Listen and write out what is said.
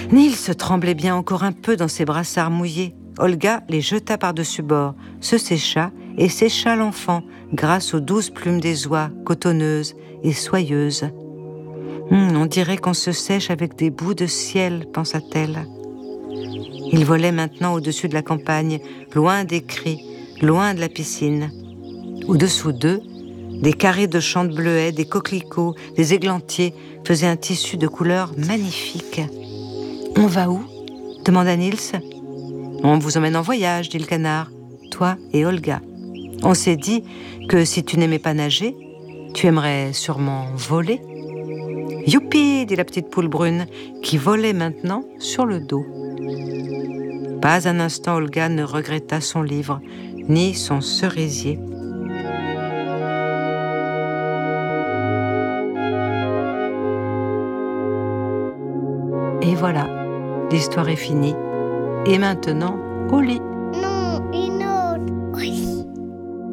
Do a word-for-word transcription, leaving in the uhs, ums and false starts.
Nils se tremblait bien encore un peu dans ses brassards mouillés. Olga les jeta par-dessus bord, se sécha et sécha l'enfant grâce aux douces plumes des oies, cotonneuses et soyeuses. Hum, on dirait qu'on se sèche avec des bouts de ciel, pensa-t-elle. Il volait maintenant au-dessus de la campagne, loin des cris, loin de la piscine. Au-dessous d'eux, des carrés de champs de bleuets, des coquelicots, des églantiers faisaient un tissu de couleurs magnifiques. « On va où ?» demanda Nils. « On vous emmène en voyage, dit le canard, toi et Olga. On s'est dit que si tu n'aimais pas nager, tu aimerais sûrement voler. » « Youpi !» dit la petite poule brune, qui volait maintenant sur le dos. Pas un instant Olga ne regretta son livre, ni son cerisier. Et voilà, l'histoire est finie. Et maintenant, au lit.